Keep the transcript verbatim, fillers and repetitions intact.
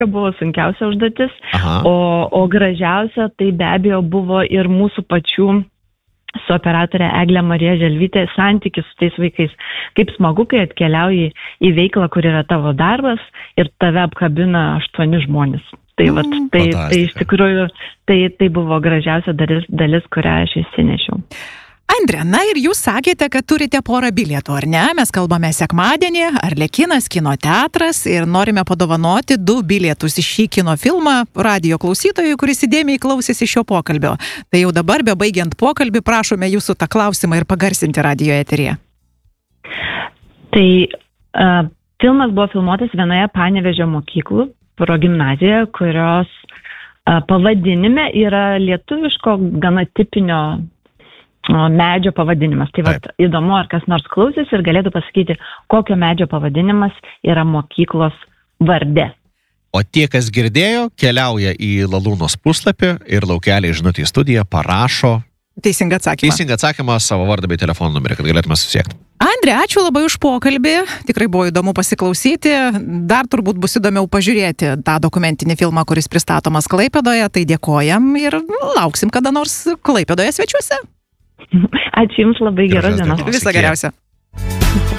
buvo sunkiausia užduotis, Aha. o, o gražiausia tai be abejo buvo ir mūsų pačių su operatorė Eglė Marija Želvytė santykis su tais vaikais. Kaip smagu, kai atkeliauji į veiklą, kur yra tavo darbas ir tave apkabina aštuoni žmonės. Tai, mm, vat, tai, tai iš tikrųjų tai, tai buvo gražiausia dalis, dalis, kurią aš įsinešiau. Andre, na ir jūs sakėte, kad turite porą bilietų, ar ne? Mes kalbame sekmadienį, Arlekinas kino teatras ir norime padovanoti du bilietus į šį kino filmą radijo klausytojui, kuris įdėmiai klausėsi šio pokalbio. Tai jau dabar, be baigiant pokalbį, prašome jūsų tą klausimą ir pagarsinti radijo eteryje. Tai uh, filmas buvo filmuotas vienoje Panevėžio mokyklų, progimnazijoje, kurios uh, pavadinime yra lietuviško gana tipinio medžio pavadinimas. Tai vat, įdomu, ar kas nors klausys ir galėtų pasakyti, kokio medžio pavadinimas yra mokyklos varde. O tie, kas girdėjo, keliauja į Lalūnos puslapį ir laukelį žinutį į studiją parašo teisingą atsakymą. Teisingą atsakymą, savo vardą bei telefono numerį, kad galėtume susiekti. Andre, ačiū labai už pokalbį. Tikrai buvo įdomu pasiklausyti. Dar turbūt bus įdomiau pažiūrėti tą dokumentinį filmą, kuris pristatomas Klaipėdoje. Tai dėkojam ir lauksim kada nors Klaipėdoje svečiuose. Ačiū Jums labai, geros dienos. Visą geriausią.